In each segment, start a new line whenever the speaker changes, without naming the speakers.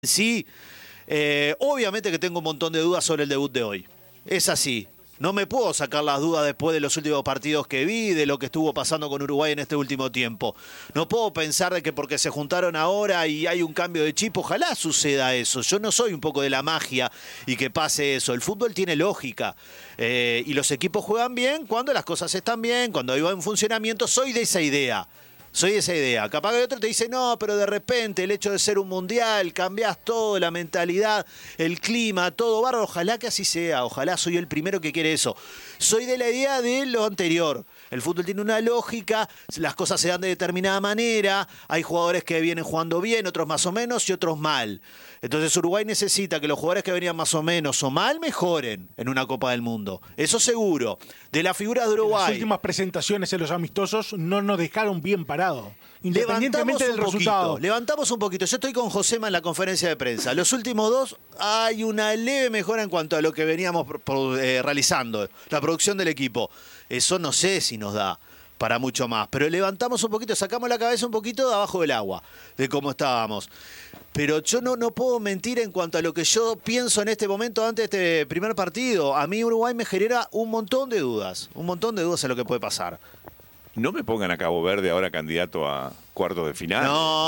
Sí, obviamente que tengo un montón de dudas sobre el debut de hoy. Es así. No me puedo sacar las dudas después de los últimos partidos que vi, de lo que estuvo pasando con Uruguay en este último tiempo. No puedo pensar de que porque se juntaron ahora y hay un cambio de chip, ojalá suceda eso. Yo no soy un poco de la magia y que pase eso. El fútbol tiene lógica. Y los equipos juegan bien cuando las cosas están bien, cuando hay buen funcionamiento. Soy de esa idea. Soy de esa idea. Capaz que otro te dice, no, pero de repente el hecho de ser un mundial, cambiás todo, la mentalidad, el clima, todo bárbaro. Ojalá que así sea, ojalá soy el primero que quiere eso. Soy de la idea de lo anterior. El fútbol tiene una lógica, las cosas se dan de determinada manera, hay jugadores que vienen jugando bien, otros más o menos y otros mal. Entonces Uruguay necesita que los jugadores que venían más o menos o mal mejoren en una Copa del Mundo. Eso seguro. De las figuras de Uruguay.
Las últimas presentaciones en los amistosos no nos dejaron bien parados. Independientemente del resultado.
Levantamos un poquito. Yo estoy con Josema en la conferencia de prensa. Los últimos dos hay una leve mejora en cuanto a lo que veníamos realizando, la producción del equipo. Eso no sé si nos da para mucho más. Pero levantamos un poquito, sacamos la cabeza un poquito de abajo del agua, de cómo estábamos. Pero yo no puedo mentir en cuanto a lo que yo pienso en este momento antes de este primer partido. A mí Uruguay me genera un montón de dudas a lo que puede pasar.
No me pongan a Cabo Verde ahora candidato a cuartos de final.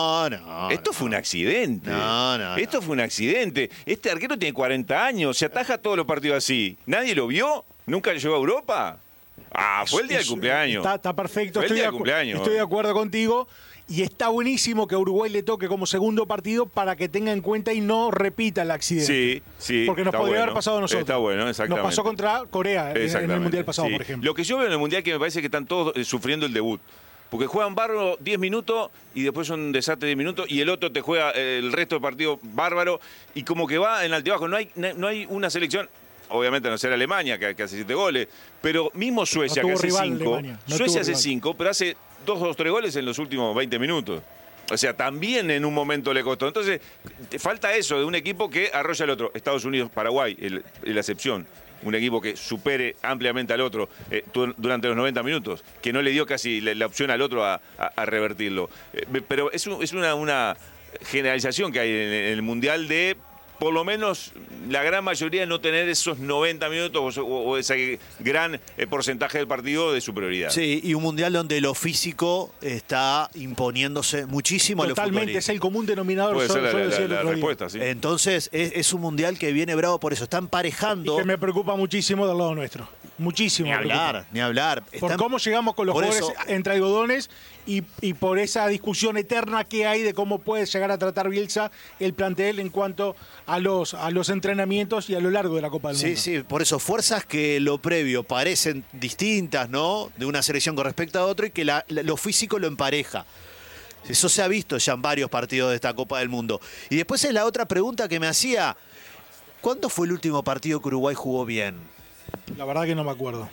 No.
Esto fue un accidente. Esto fue un accidente. Este arquero tiene 40 años, se ataja todos los partidos así. ¿Nadie lo vio? ¿Nunca llegó a Europa? Fue el día del cumpleaños.
Está perfecto.
Fue el día del cumpleaños.
Estoy de acuerdo contigo. Y está buenísimo que a Uruguay le toque como segundo partido para que tenga en cuenta y no repita el accidente.
Sí.
Porque nos podría haber pasado a nosotros.
Está bueno, exactamente.
Nos pasó contra Corea en el Mundial pasado, por ejemplo.
Lo que yo veo en el Mundial que me parece que están todos sufriendo el debut. Porque juegan bárbaro 10 minutos y después son un desastre 10 minutos y el otro te juega el resto del partido bárbaro y como que va en altibajo. No hay una selección. Obviamente no será Alemania, que hace 7 goles, pero mismo Suecia, que hace 5. Suecia hace 5, pero hace 2 o 3 goles en los últimos 20 minutos. O sea, también en un momento le costó. Entonces, te falta eso de un equipo que arrolla al otro. Estados Unidos, Paraguay, la excepción. Un equipo que supere ampliamente al otro durante los 90 minutos, que no le dio casi la opción al otro a revertirlo. Pero es una generalización que hay en el Mundial de... por lo menos la gran mayoría no tener esos 90 minutos o ese gran porcentaje del partido de superioridad.
Sí, y un mundial donde lo físico está imponiéndose muchísimo.
Totalmente, es el común denominador.
Puede ser la respuesta, sí.
Entonces es un mundial que viene bravo por eso. Está emparejando.
Y que me preocupa muchísimo del lado nuestro. Muchísimo.
Ni hablar.
Por cómo llegamos con los jugadores entre algodones y por esa discusión eterna que hay de cómo puede llegar a tratar Bielsa el plantel en cuanto a los entrenamientos y a lo largo de la Copa del Mundo.
Sí, por eso fuerzas que lo previo parecen distintas, ¿no? De una selección con respecto a otra y que lo físico lo empareja. Eso se ha visto ya en varios partidos de esta Copa del Mundo. Y después es la otra pregunta que me hacía. ¿Cuándo fue el último partido que Uruguay jugó bien?
La verdad que no me acuerdo.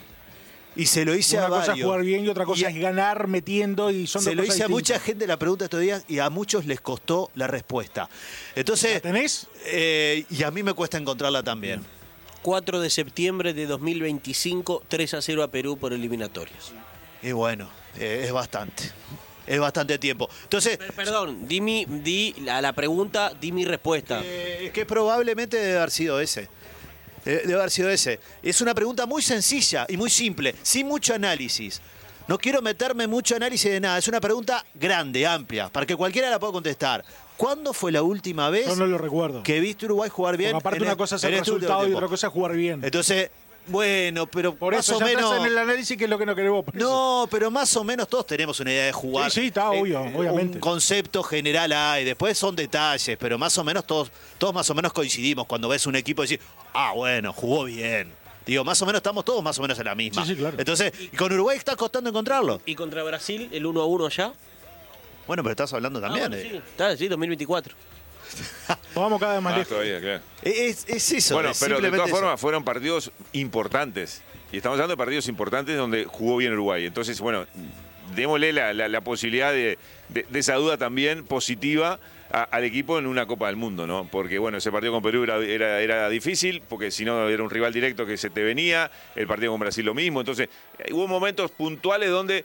Y se lo hice a varios.
Una cosa es jugar bien y otra cosa es ganar metiendo y son dos cosas distintas. Se lo hice a
mucha gente la pregunta estos días y a muchos les costó la respuesta. Entonces,
¿la tenés?
Y a mí me cuesta encontrarla también.
4 de septiembre de 2025, 3-0 a Perú por eliminatorias.
Y bueno, es bastante. Es bastante tiempo. Entonces,
perdón, a la pregunta, di mi respuesta.
Es que probablemente debe haber sido ese. Debe haber sido ese. Es una pregunta muy sencilla y muy simple, sin mucho análisis. No quiero meterme en mucho análisis de nada. Es una pregunta grande, amplia, para que cualquiera la pueda contestar. ¿Cuándo fue la última vez
Yo no lo recuerdo.
que viste Uruguay jugar bien?
Porque aparte una cosa es el resultado y otra cosa es jugar bien.
Entonces, bueno, pero
por
más
eso
o menos
en el análisis que es lo que no queremos.
No, pero más o menos todos tenemos una idea de jugar.
Sí, está obvio, obviamente.
Un concepto general hay, después son detalles, pero más o menos todos más o menos coincidimos cuando ves un equipo y decís, bueno, jugó bien. Digo, más o menos estamos todos más o menos en la misma.
Sí, claro.
Entonces, con Uruguay está costando encontrarlo.
¿Y contra Brasil el 1-1 allá?
Bueno, pero estás hablando también.
Sí, 2024.
Vamos cada vez más lejos.
Todavía, claro.
Es eso.
Bueno, pero de todas
eso.
formas fueron partidos importantes. Y estamos hablando de partidos importantes donde jugó bien Uruguay. Entonces, bueno, démosle la posibilidad de esa duda también positiva al equipo en una Copa del Mundo, ¿no? Porque, bueno, ese partido con Perú era difícil, porque si no era un rival directo que se te venía, el partido con Brasil lo mismo, entonces hubo momentos puntuales donde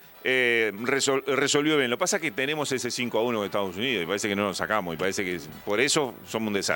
resolvió bien. Lo que pasa es que tenemos ese 5-1 con Estados Unidos y parece que no nos sacamos, y parece que por eso somos un desastre.